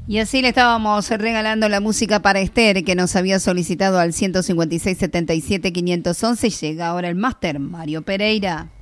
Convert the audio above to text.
Y así le estábamos regalando la música para Esther, que nos había solicitado al 156 77 511. Llega ahora el máster Mario Pereira.